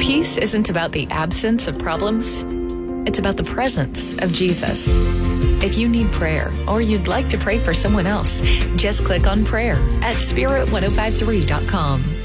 Peace isn't about the absence of problems. It's about the presence of Jesus. If you need prayer or you'd like to pray for someone else, just click on prayer at spirit1053.com.